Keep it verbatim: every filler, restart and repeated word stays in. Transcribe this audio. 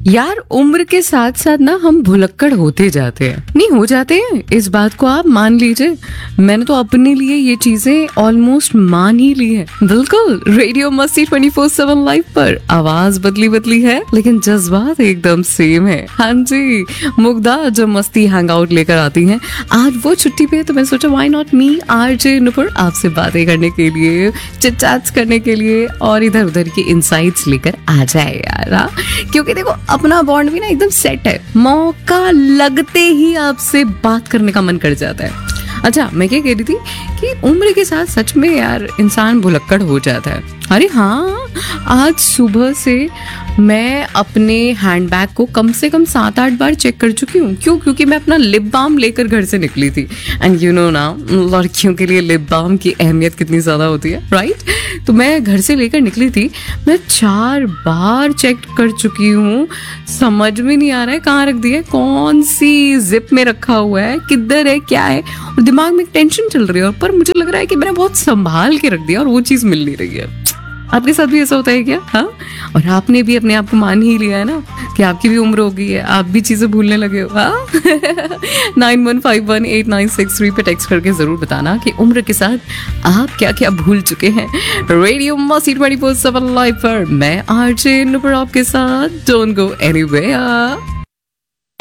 यार उम्र के साथ साथ ना हम भुलक्कड़ होते जाते हैं, नहीं हो जाते हैं, इस बात को आप मान लीजिए। मैंने तो अपने लिए ये चीजें ऑलमोस्ट मान ही ली है। बिल्कुल, रेडियो मस्ती ट्वेंटी फोर सेवन लाइव पर आवाज बदली बदली है लेकिन जज्बात एकदम सेम है। हाँ जी, मुग्धा जो मस्ती हैंग आउट लेकर आती हैं, आज वो छुट्टी पे है तो मैं सोचा why not me RJ Nupur आपसे बातें करने के लिए, चिट चैट्स करने के लिए और इधर उधर की इनसाइट्स लेकर आ जाए यार। हाँ? क्योंकि देखो अपना बॉन्ड भी ना एकदम सेट है, मौका लगते ही आपसे बात करने का मन कर जाता है। अच्छा, मैं क्या कह रही थी कि उम्र के साथ सच में यार इंसान भुलक्कड़ हो जाता है। अरे हाँ, आज सुबह से मैं अपने हैंडबैग को कम से कम सात आठ बार चेक कर चुकी हूँ। क्यों? क्योंकि मैं अपना लिप बाम लेकर घर से निकली थी। एंड यू नो ना, लड़कियों के लिए लिप बाम की अहमियत कितनी ज़्यादा होती है, राइट? तो मैं घर से लेकर निकली थी, मैं चार बार चेक कर चुकी हूँ। समझ में नहीं आ रहा है कहाँ रख दिया है, कौन सी जिप में रखा हुआ है, किधर है, क्या है। और दिमाग में एक टेंशन चल रही है, पर मुझे लग रहा है कि मैंने बहुत संभाल के रख दिया और वो चीज़ मिल नहीं रही है। आपके साथ भी ऐसा होता है क्या? हाँ, और आपने भी अपने आप को मान ही लिया है ना कि आपकी भी उम्र हो गई है, आप भी चीजें भूलने लगे हो। हाँ, nine one five one eight nine six three पे टेक्स्ट करके जरूर बताना कि उम्र के साथ आप क्या क्या भूल चुके हैं। रेडियो मस्ती ट्वेंटी फोर सेवन लाइव पर मैं आरजे नुपुर आपके साथ। Don't go anywhere.